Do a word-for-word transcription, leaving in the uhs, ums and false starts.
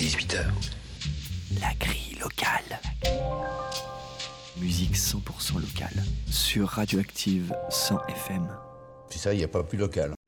dix-huit heures. La grille locale. Musique cent pour cent locale sur Radioactive cent F M. Puis ça, il n'y a pas plus local.